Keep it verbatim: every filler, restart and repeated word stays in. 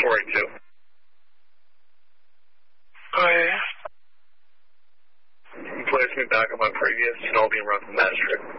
four eight two. Oh, yeah. You can place me back on my previous, and I'll be around the magistrate.